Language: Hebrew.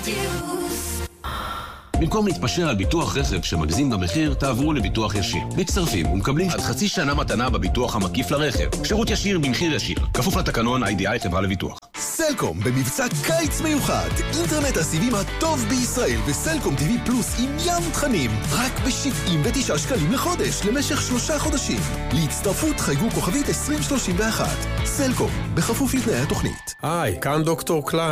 רדיוס. במקום להתפשר על ביטוח רכב שמגזים במחיר, תעברו לביטוח ישיר. מצטרפים ומקבלים עד חצי שנה מתנה בביטוח המקיף לרכב. שירות ישיר במחיר ישיר. כפוף לתקנון IDI חברה לביטוח. סלקום במבצע קיץ מיוחד. אינטרנט הסיבים הטוב בישראל וסלקום TV פלוס עם ים תכנים. רק ב-79 שקלים לחודש למשך 3 חודשים. להצטרפות חייגו כוכבית 2031. סלקום, בכפוף לתנאי התוכנית. היי, כאן דוקטור קליין.